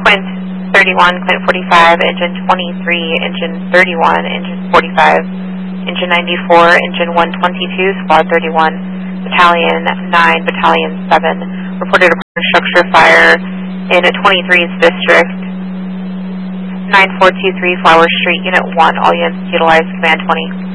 Quint 31, Quint 45, engine 23, engine 31, engine 45, engine 94, engine 122, squad 31, battalion 9, battalion 7, reported a structure fire in a 23's district, 9423 Flower Street, Unit 1, all units utilize Command 20.